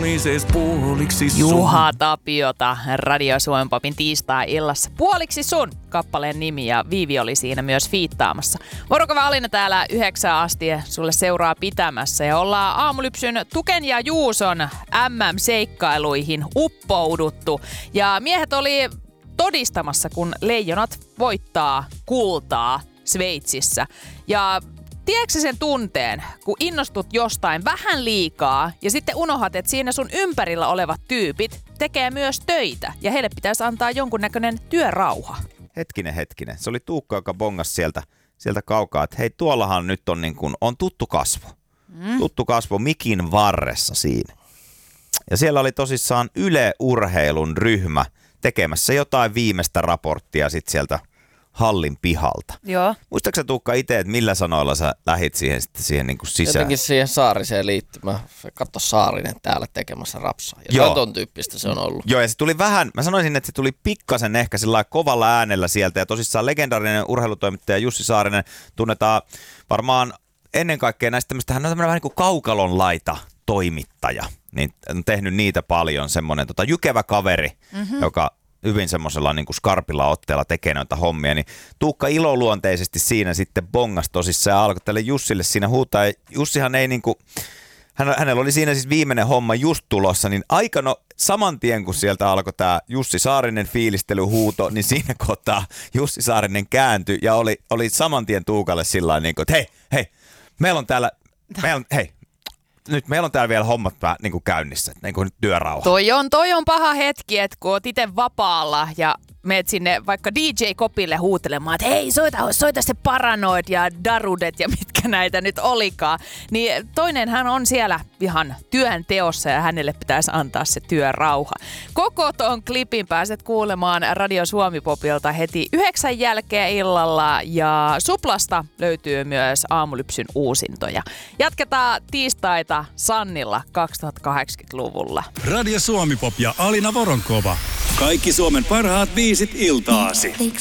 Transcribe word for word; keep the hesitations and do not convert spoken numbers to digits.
olises puoliksi sun. Juha Tapiota Radio Suomen Popin tiistai-illassa. Puoliksi sun kappaleen nimi ja Viivi oli siinä myös fiittaamassa. Vorokova Alina täällä yhdeksään asti sulle seuraa pitämässä ja ollaan Aamulypsyn Tuken ja Juuson M M-seikkailuihin uppouduttu. Ja miehet oli todistamassa, kun leijonat voittaa kultaa Sveitsissä. Ja tiedätkö sen tunteen, kun innostut jostain vähän liikaa ja sitten unohat, että siinä sun ympärillä olevat tyypit tekee myös töitä ja heille pitäisi antaa jonkunnäköinen työrauha? Hetkinen, hetkinen. Se oli Tuukka, joka bongasi sieltä, sieltä kaukaa, että hei, tuollahan nyt on, niin kuin, on tuttu kasvo. Mm. Tuttu kasvo mikin varressa siinä. Ja siellä oli tosissaan Yle Urheilun ryhmä tekemässä jotain viimeistä raporttia sit sieltä hallin pihalta. Joo. Muistatko sä, Tuukka, itse, että millä sanoilla sä lähit siihen, siihen niin kuin sisään? Jotenkin siihen Saariseen liittymään. Katso Saarinen täällä tekemässä rapsaa. Ja Joo. ton tyyppistä se on ollut. Joo, ja se tuli vähän, mä sanoisin, että se tuli pikkasen ehkä sillä kovalla äänellä sieltä. Ja tosissaan legendaarinen urheilutoimittaja Jussi Saarinen tunnetaan varmaan ennen kaikkea näistä tämmöistä, hän on tämmöinen vähän niin kuin kaukalon laita toimittaja. Niin on tehnyt niitä paljon, semmoinen tota, jykevä kaveri, mm-hmm. joka hyvin semmoisella niin kuin skarpilla otteella tekee noita hommia, niin Tuukka iloluonteisesti siinä sitten bongas tosissaan ja alkoi tälle Jussille siinä huutaa. Ja Jussihan ei niin kuin, hän, hänellä oli siinä siis viimeinen homma just tulossa, niin aika no saman tien kun sieltä alkoi tämä Jussi Saarinen fiilistelyhuuto, niin siinä kohtaa Jussi Saarinen kääntyi ja oli, oli saman tien Tuukalle sillä niin kuin, että hei, hei, meillä on täällä, meillä on, hei, nyt meillä on täällä vielä hommat niin kuin käynnissä, niin kuin nyt työrauha. Toi on, toi on paha hetki, että kun oot itse vapaalla ja meet sinne vaikka D J-kopille huutelemaan, että hei, soita, soita se Paranoid ja Darudet ja mitkä näitä nyt olikaan. Niin toinen hän on siellä ihan työn teossa ja hänelle pitäisi antaa se työrauha. Koko ton klipin pääset kuulemaan Radio Suomi-popilta heti yhdeksän jälkeen illalla ja Suplasta löytyy myös Aamulypsyn uusintoja. Jatketaan tiistaita Sannilla kaksituhattakahdeksankymmentäluvulla. Radio Suomi Pop ja Alina Voronkova. Kaikki Suomen parhaat biisit iltaasi.